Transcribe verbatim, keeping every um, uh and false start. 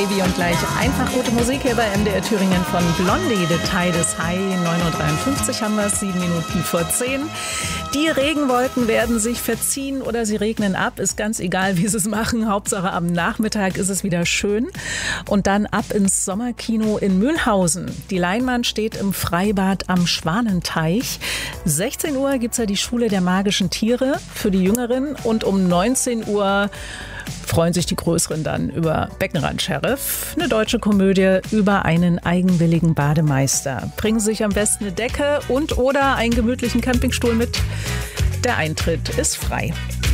Baby und gleich einfach gute Musik hier bei M D R Thüringen von Blondie, The Tide is High. neun Uhr dreiundfünfzig haben wir es, sieben Minuten vor zehn. Die Regenwolken werden sich verziehen oder sie regnen ab. Ist ganz egal, wie sie es machen. Hauptsache am Nachmittag ist es wieder schön. Und dann ab ins Sommerkino in Mühlhausen. Die Leinwand steht im Freibad am Schwanenteich. sechzehn Uhr gibt es ja die Schule der magischen Tiere für die Jüngeren. Und um neunzehn Uhr freuen sich die Größeren dann über Beckenrand-Sheriff, eine deutsche Komödie über einen eigenwilligen Bademeister. Bringen Sie sich am besten eine Decke und oder einen gemütlichen Campingstuhl mit. Der Eintritt ist frei.